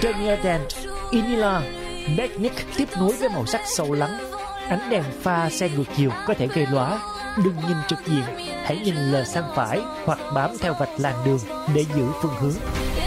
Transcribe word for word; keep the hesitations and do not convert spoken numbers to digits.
Daniel Dent, Inila, Technic tiếp nối với màu sắc sâu lắng. Ánh đèn pha xe ngược chiều có thể gây lóa. Đừng nhìn trực diện, hãy nhìn lờ sang phải hoặc bám theo vạch làn đường để giữ phương hướng.